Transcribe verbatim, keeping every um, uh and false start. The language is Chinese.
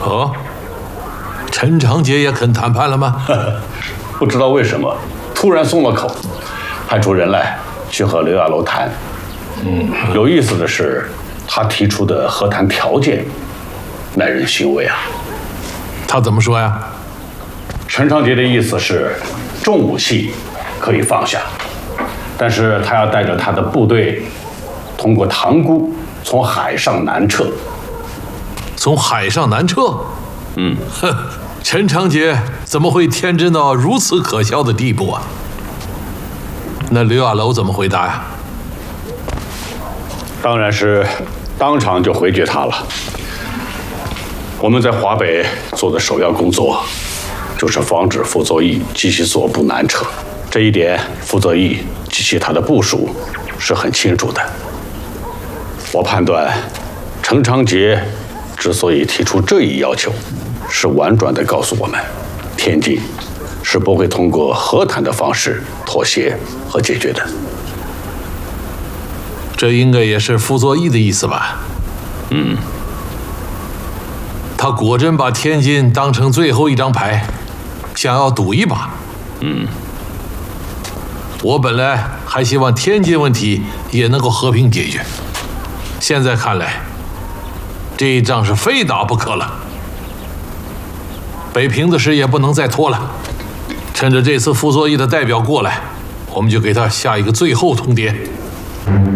哦，陈长捷也肯谈判了吗？ 不知道为什么突然松了口，派出人来去和刘亚楼谈。嗯，有意思的是，他提出的和谈条件耐人寻味啊。 他怎么说呀？ 陈长捷的意思是，重武器可以放下，但是他要带着他的部队，通过塘沽从海上南撤。 从海上南撤？ 嗯， 哼，陈长捷怎么会天真到如此可笑的地步啊？那刘亚楼怎么回答呀？ 当然是当场就回绝他了。我们在华北做的首要工作，就是防止傅作义及其所部南撤。这一点，傅作义及其他的部属是很清楚的。我判断，陈长捷之所以提出这一要求，是婉转地告诉我们，天津是不会通过和谈的方式妥协和解决的。 这应该也是傅作义的意思吧？ 嗯。 他果真把天津当成最后一张牌，想要赌一把。 嗯。 我本来还希望天津问题也能够和平解决，现在看来，这一仗是非打不可了。北平的事也不能再拖了，趁着这次傅作义的代表过来，我们就给他下一个最后通牒。